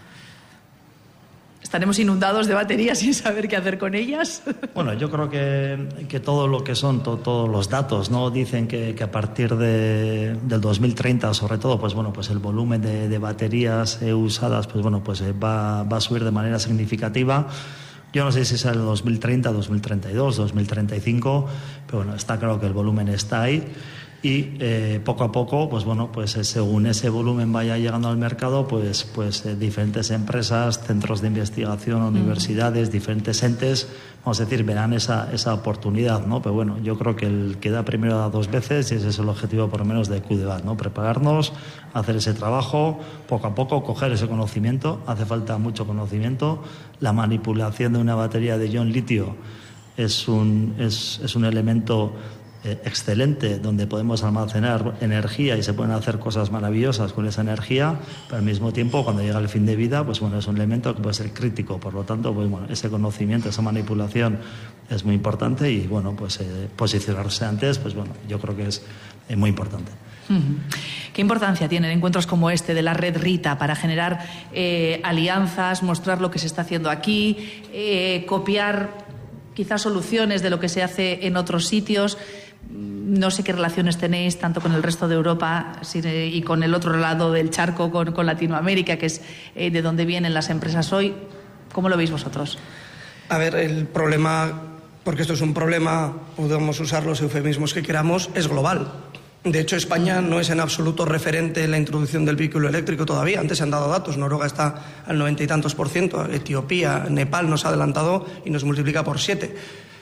¿Estaremos inundados de baterías sin saber qué hacer con ellas? Bueno, yo creo que, que todo lo que son to, todos los datos, ¿no? Dicen que, que a partir de, del dos mil treinta, sobre todo, pues bueno, pues el volumen de, de baterías eh, usadas, pues bueno, pues eh, va, va a subir de manera significativa. Yo no sé si es el dos mil treinta, dos mil treinta y dos, dos mil treinta y cinco, pero bueno, está claro que el volumen está ahí. Y eh, poco a poco, pues bueno, pues eh, según ese volumen vaya llegando al mercado, pues, pues eh, diferentes empresas, centros de investigación, universidades, mm. diferentes entes, vamos a decir, verán esa, esa oportunidad, ¿no? Pero bueno, yo creo que el que da primero da dos veces, y ese es el objetivo por lo menos de Cudebat, ¿no? Prepararnos, hacer ese trabajo, poco a poco coger ese conocimiento, hace falta mucho conocimiento. La manipulación de una batería de ion litio es un, es, es un elemento eh, excelente, donde podemos almacenar energía y se pueden hacer cosas maravillosas con esa energía, pero al mismo tiempo, cuando llega el fin de vida, pues bueno, es un elemento que puede ser crítico. Por lo tanto, pues bueno, ese conocimiento, esa manipulación es muy importante y bueno, pues eh, posicionarse antes, pues bueno, yo creo que es eh, muy importante. ¿Qué importancia tienen encuentros como este de la red Rita para generar eh, alianzas, mostrar lo que se está haciendo aquí, eh, copiar quizás soluciones de lo que se hace en otros sitios? No sé qué relaciones tenéis tanto con el resto de Europa y con el otro lado del charco, con, con Latinoamérica, que es eh, de donde vienen las empresas hoy. ¿Cómo lo veis vosotros? A ver, el problema, porque esto es un problema, podemos usar los eufemismos que queramos, es global. De hecho, España no es en absoluto referente en la introducción del vehículo eléctrico todavía. Antes se han dado datos. Noruega está al noventa y tantos por ciento. Etiopía, Nepal nos ha adelantado y nos multiplica por siete.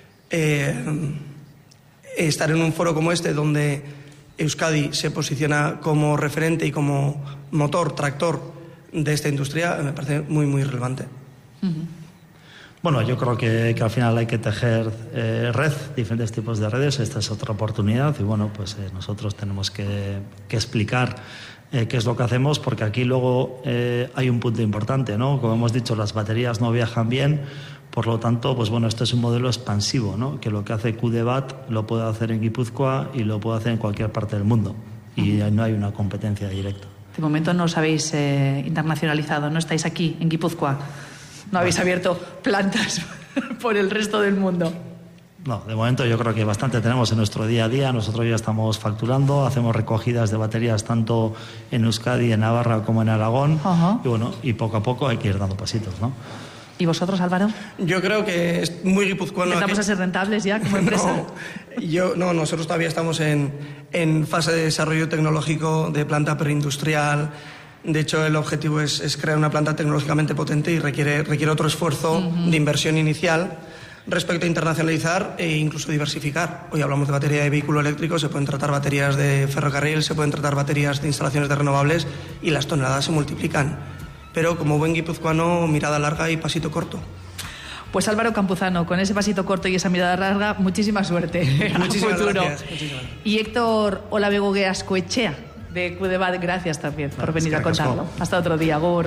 Eh, estar en un foro como este, donde Euskadi se posiciona como referente y como motor, tractor de esta industria, me parece muy, muy relevante. Uh-huh. Bueno, yo creo que, que al final hay que tejer eh, red, diferentes tipos de redes. Esta es otra oportunidad y bueno, pues eh, nosotros tenemos que, que explicar eh, qué es lo que hacemos, porque aquí luego eh, hay un punto importante, ¿no? Como hemos dicho, las baterías no viajan bien, por lo tanto, pues bueno, este es un modelo expansivo, ¿no? Que lo que hace Q-Debat lo puede hacer en Guipúzcoa y lo puede hacer en cualquier parte del mundo y no hay una competencia directa. De momento no os habéis eh, internacionalizado, no estáis aquí en Guipúzcoa. No habéis abierto plantas por el resto del mundo. No, de momento yo creo que bastante tenemos en nuestro día a día. Nosotros ya estamos facturando, hacemos recogidas de baterías tanto en Euskadi, en Navarra como en Aragón. Uh-huh. Y bueno, y poco a poco hay que ir dando pasitos, ¿no? ¿Y vosotros, Álvaro? Yo creo que es muy guipuzcoano. ¿Empezamos aquí a ser rentables ya como empresa? No, yo, no nosotros todavía estamos en, en fase de desarrollo tecnológico de planta preindustrial. De hecho, el objetivo es, es crear una planta tecnológicamente potente y requiere, requiere otro esfuerzo uh-huh. de inversión inicial respecto a internacionalizar e incluso diversificar. Hoy hablamos de batería de vehículo eléctrico, se pueden tratar baterías de ferrocarril, se pueden tratar baterías de instalaciones de renovables y las toneladas se multiplican. Pero como buen guipuzcoano, mirada larga y pasito corto. Pues Álvaro Campuzano, con ese pasito corto y esa mirada larga, muchísima suerte. Muchísimas gracias. Muchísimas. Y Héctor Olavego Ascoechea, de Q-Debat, gracias también por venir a contarlo. Hasta otro día, Agur.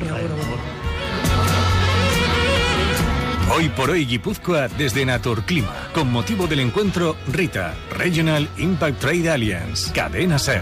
Hoy por hoy Guipúzcoa desde Naturclima, con motivo del encuentro Rita, Regional Impact Trade Alliance, Cadena SER.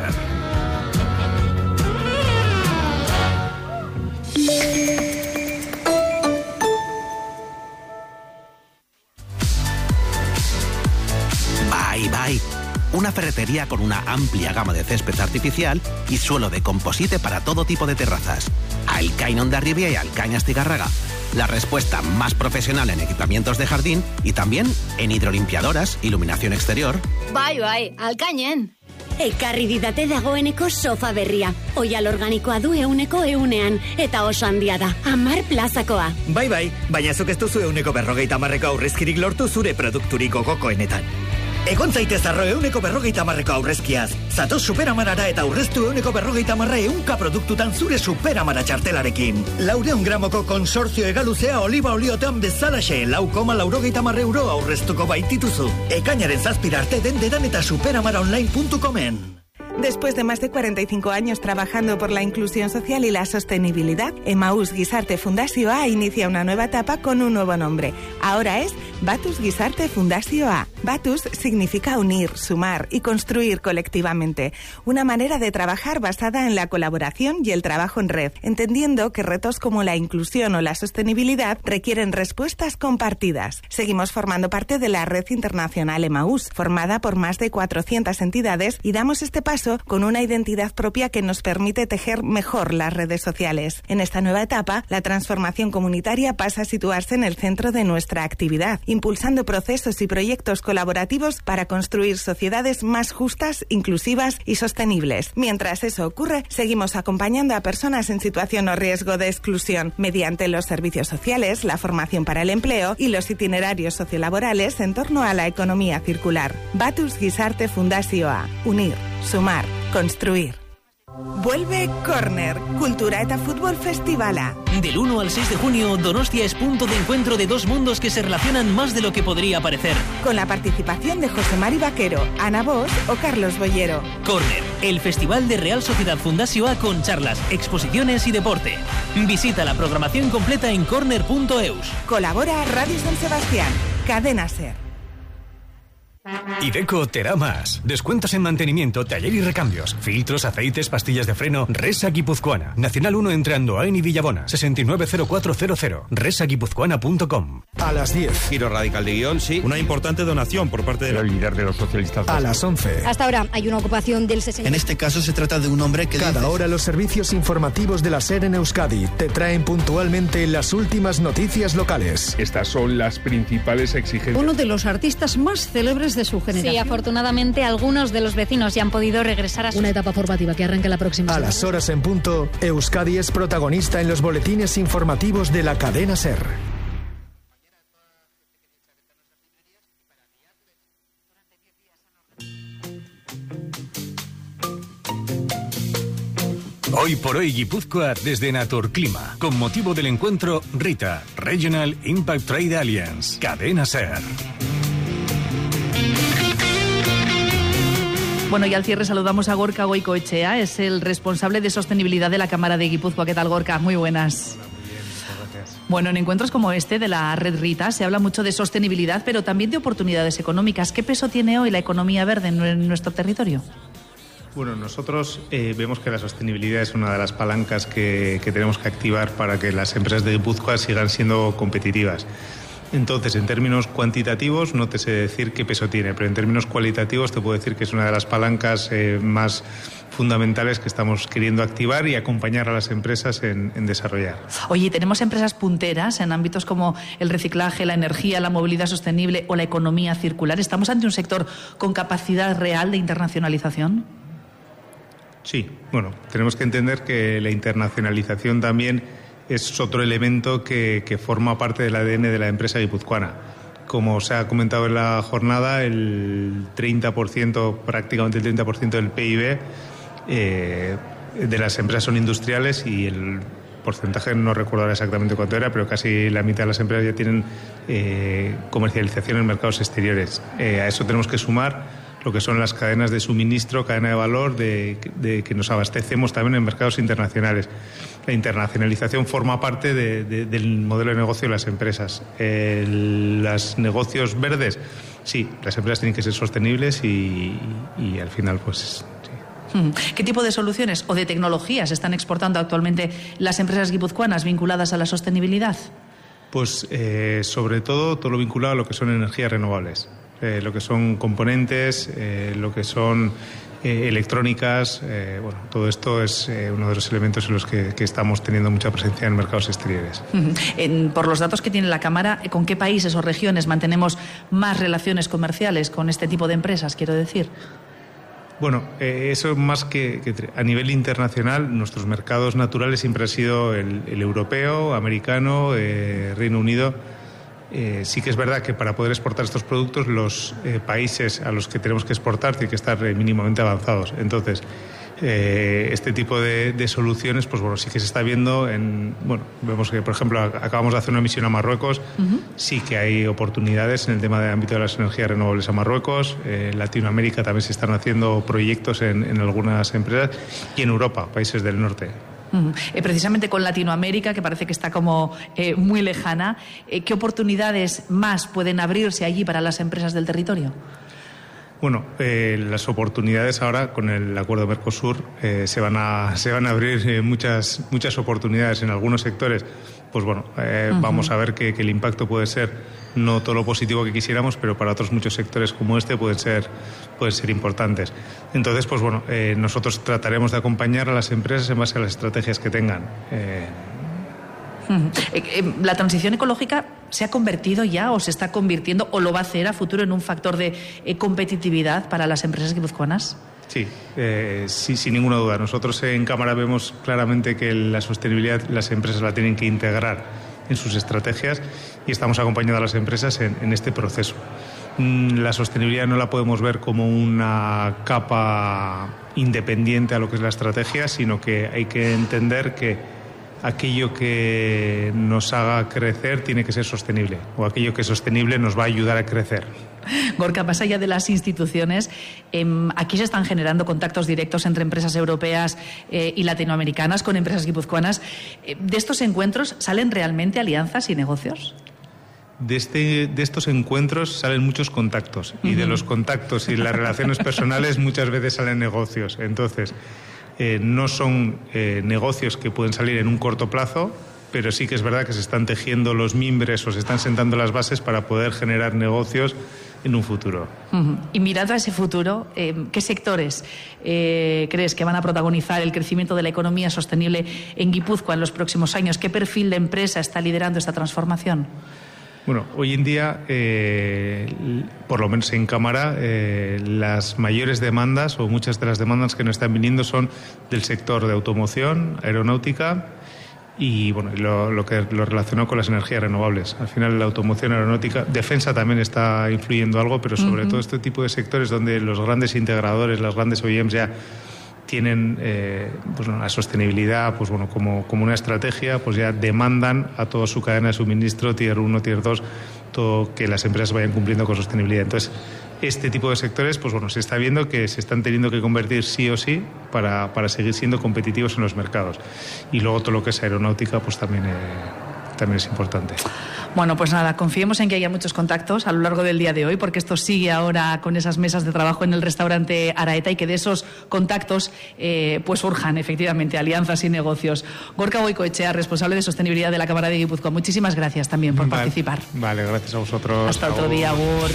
Bye, bye. Una ferretería con una amplia gama de césped artificial y suelo de composite para todo tipo de terrazas. Alcain Hondarribia y Alcain Astigarraga. La respuesta más profesional en equipamientos de jardín y también en hidrolimpiadoras, iluminación exterior. Bai, bai, Alcainen. Ekarri didate dagoeneko sofa berria. Oial organikoa du euneko eunean. Eta oso handia da. Amar plazakoa. Bai, bai, baina zuk ez duzu euneko berrogeita marreko aurrezkirik lortu zure produkturiko gokoenetan. Egon zaitez arro euneko berrogeita marreko aurrezkiaz. Zatoz Superamarara eta aurreztu euneko berrogeita marra eunka produktutan zure Superamara txartelarekin. Laureun gramoko konsortzio egaluzea oliba oliotean bezalaxe, lau koma laurogeita marra euro aurreztuko baitituzu. Ekainaren zazpira arte den dedan eta superamaraonline punto comen. Después de más de cuarenta y cinco años trabajando por la inclusión social y la sostenibilidad, Emaús Gizarte Fundazioa inicia una nueva etapa con un nuevo nombre. Ahora es Batus Gizarte Fundazioa. Batus significa unir, sumar y construir colectivamente. Una manera de trabajar basada en la colaboración y el trabajo en red, entendiendo que retos como la inclusión o la sostenibilidad requieren respuestas compartidas. Seguimos formando parte de la red internacional Emaús, formada por más de cuatrocientas entidades, y damos este paso con una identidad propia que nos permite tejer mejor las redes sociales. En esta nueva etapa, la transformación comunitaria pasa a situarse en el centro de nuestra actividad, impulsando procesos y proyectos colaborativos para construir sociedades más justas, inclusivas y sostenibles. Mientras eso ocurre, seguimos acompañando a personas en situación o riesgo de exclusión mediante los servicios sociales, la formación para el empleo y los itinerarios sociolaborales en torno a la economía circular. Batus Gizarte Fundazioa. Unir, sumar, construir. Vuelve Corner, Kultura eta Fútbol Festivala. Del uno al seis de junio, Donostia es punto de encuentro de dos mundos que se relacionan más de lo que podría parecer. Con la participación de José Mari Vaquero, Ana Bosch o Carlos Boyero. Corner, el festival de Real Sociedad Fundació A con charlas, exposiciones y deporte. Visita la programación completa en corner punto eus. Colabora Radio San Sebastián, Cadena SER. Iveco te da más. Descuentos en mantenimiento, taller y recambios. Filtros, aceites, pastillas de freno. Resa Guipuzcoana. Nacional uno entre Andoain y Villabona. sesenta y nueve cero cuatro cero cero. resa guipuzcoana punto com. A las diez. Giro radical de guión, sí. Una importante donación por parte del líder de los socialistas. A las once. Hasta ahora hay una ocupación del sesenta. En este caso se trata de un hombre que... Cada dice... hora los servicios informativos de la SER en Euskadi te traen puntualmente las últimas noticias locales. Estas son las principales exigencias. Uno de los artistas más célebres de su generación. Sí, afortunadamente algunos de los vecinos ya han podido regresar a su... Una etapa formativa que arranca la próxima semana. A las horas en punto, Euskadi es protagonista en los boletines informativos de la cadena SER. Hoy por hoy Guipúzcoa desde Naturclima, con motivo del encuentro RITA, Regional Impact Trade Alliance, Cadena SER. Bueno, y al cierre saludamos a Gorka Goicoechea, es el responsable de sostenibilidad de la Cámara de Guipúzcoa. ¿Qué tal, Gorka? Muy buenas. Hola, muy bien, muchas gracias. Bueno, en encuentros como este de la Red RITA se habla mucho de sostenibilidad, pero también de oportunidades económicas. ¿Qué peso tiene hoy la economía verde en nuestro territorio? Bueno, nosotros eh, vemos que la sostenibilidad es una de las palancas que, que tenemos que activar para que las empresas de Guipúzcoa sigan siendo competitivas. Entonces, en términos cuantitativos no te sé decir qué peso tiene, pero en términos cualitativos te puedo decir que es una de las palancas eh, más fundamentales que estamos queriendo activar y acompañar a las empresas en, en desarrollar. Oye, ¿tenemos empresas punteras en ámbitos como el reciclaje, la energía, la movilidad sostenible o la economía circular? ¿Estamos ante un sector con capacidad real de internacionalización? Sí, bueno, tenemos que entender que la internacionalización también es otro elemento que, que forma parte del A D N de la empresa guipuzcoana. Como se ha comentado en la jornada, el treinta por ciento, prácticamente el treinta por ciento del P I B eh, de las empresas son industriales y el porcentaje no recuerdo ahora exactamente cuánto era, pero casi la mitad de las empresas ya tienen eh, comercialización en mercados exteriores. Eh, a eso tenemos que sumar lo que son las cadenas de suministro, cadena de valor, de, de que nos abastecemos también en mercados internacionales. La internacionalización forma parte de, de, del modelo de negocio de las empresas. Eh, los negocios verdes, sí, las empresas tienen que ser sostenibles y, y al final, pues... Sí. ¿Qué tipo de soluciones o de tecnologías están exportando actualmente las empresas guipuzcoanas vinculadas a la sostenibilidad? Pues eh, sobre todo todo lo vinculado a lo que son energías renovables. Eh, lo que son componentes, eh, lo que son eh, electrónicas, eh, bueno, todo esto es eh, uno de los elementos en los que, que estamos teniendo mucha presencia en mercados exteriores. Uh-huh. En, por los datos que tiene la Cámara, ¿con qué países o regiones mantenemos más relaciones comerciales con este tipo de empresas, quiero decir? Bueno, eh, eso más que, que a nivel internacional, nuestros mercados naturales siempre han sido el, el europeo, americano, eh, Reino Unido. Eh, sí que es verdad que para poder exportar estos productos los eh, países a los que tenemos que exportar tienen que estar eh, mínimamente avanzados. Entonces, eh, este tipo de, de soluciones, pues bueno, sí que se está viendo en... Bueno, vemos que, por ejemplo, acabamos de hacer una misión a Marruecos. Uh-huh. Sí que hay oportunidades en el tema del ámbito de las energías renovables a Marruecos. Eh, en Latinoamérica también se están haciendo proyectos en, en algunas empresas. Y en Europa, países del norte. Uh-huh. Eh, precisamente con Latinoamérica, que parece que está como eh, muy lejana, eh, ¿qué oportunidades más pueden abrirse allí para las empresas del territorio? Bueno, eh, las oportunidades ahora con el acuerdo Mercosur eh, se van a se van a abrir eh, muchas muchas oportunidades en algunos sectores. Pues bueno, eh, uh-huh. vamos a ver que, que el impacto puede ser no todo lo positivo que quisiéramos, pero para otros muchos sectores como este pueden ser pueden ser importantes. Entonces, pues bueno, eh, nosotros trataremos de acompañar a las empresas en base a las estrategias que tengan. Eh, ¿La transición ecológica se ha convertido ya o se está convirtiendo o lo va a hacer a futuro en un factor de eh, competitividad para las empresas guipuzcoanas? Sí, eh, sí, sin ninguna duda. Nosotros en Cámara vemos claramente que la sostenibilidad las empresas la tienen que integrar en sus estrategias y estamos acompañando a las empresas en, en este proceso. La sostenibilidad no la podemos ver como una capa independiente a lo que es la estrategia, sino que hay que entender que aquello que nos haga crecer tiene que ser sostenible, o aquello que es sostenible nos va a ayudar a crecer. Gorka, más allá de las instituciones, eh, aquí se están generando contactos directos entre empresas europeas eh, y latinoamericanas con empresas guipuzcoanas. Eh, ¿De estos encuentros salen realmente alianzas y negocios? De, este, de estos encuentros salen muchos contactos, y de los contactos y las relaciones personales muchas veces salen negocios. Entonces, eh, no son eh, negocios que pueden salir en un corto plazo, pero sí que es verdad que se están tejiendo los mimbres o se están sentando las bases para poder generar negocios en un futuro. Uh-huh. Y mirando a ese futuro, eh, ¿qué sectores eh, crees que van a protagonizar el crecimiento de la economía sostenible en Guipúzcoa en los próximos años? ¿Qué perfil de empresa está liderando esta transformación? Bueno, hoy en día, eh, por lo menos en Cámara, eh, las mayores demandas o muchas de las demandas que nos están viniendo son del sector de automoción, aeronáutica y bueno, lo, lo que lo relacionado con las energías renovables. Al final, la automoción, aeronáutica, defensa también está influyendo algo, pero sobre uh-huh. todo este tipo de sectores donde los grandes integradores, las grandes O E Ms ya tienen eh, pues, la sostenibilidad pues, bueno, como, como una estrategia, pues ya demandan a toda su cadena de suministro, tier uno, tier dos, todo, que las empresas vayan cumpliendo con sostenibilidad. Entonces, este tipo de sectores, pues bueno, se está viendo que se están teniendo que convertir sí o sí para, para seguir siendo competitivos en los mercados. Y luego todo lo que es aeronáutica, pues también, eh, también es importante. Bueno, pues nada, confiemos en que haya muchos contactos a lo largo del día de hoy, porque esto sigue ahora con esas mesas de trabajo en el restaurante Araeta, y que de esos contactos eh, pues surjan efectivamente alianzas y negocios. Gorka Goikoetxea, responsable de sostenibilidad de la Cámara de Guipúzcoa, muchísimas gracias también por vale, participar. Vale, gracias a vosotros. Hasta otro día, Agur.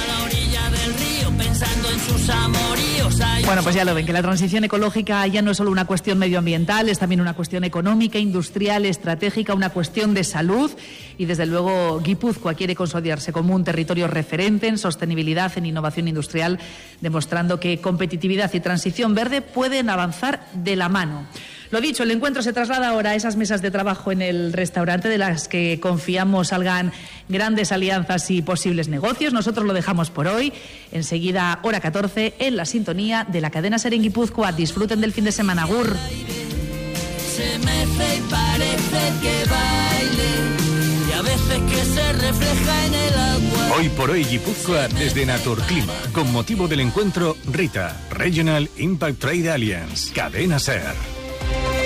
Bueno, pues ya lo ven, que la transición ecológica ya no es solo una cuestión medioambiental, es también una cuestión económica, industrial, estratégica, una cuestión de salud, y desde luego Guipúzcoa quiere consolidarse como un territorio referente en sostenibilidad, en innovación industrial, demostrando que competitividad y transición verde pueden avanzar de la mano. Lo dicho, el encuentro se traslada ahora a esas mesas de trabajo en el restaurante, de las que confiamos salgan grandes alianzas y posibles negocios. Nosotros lo dejamos por hoy. Enseguida, hora catorce, en la sintonía de la cadena SER en Guipúzcoa. Disfruten del fin de semana. Agur. Se mece y parece que baile, y a veces que se refleja en el agua. Hoy por hoy Guipúzcoa desde Naturclima, con motivo del encuentro RITA, Regional Impact Trade Alliance, Cadena SER.